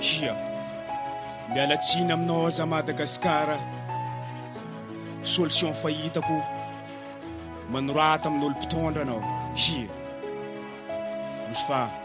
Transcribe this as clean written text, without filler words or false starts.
Ia, miala tsiny aminao za Madagasikara. Solution fahitako manorata amin'olo mpitondra anao. Ia, Nosy fa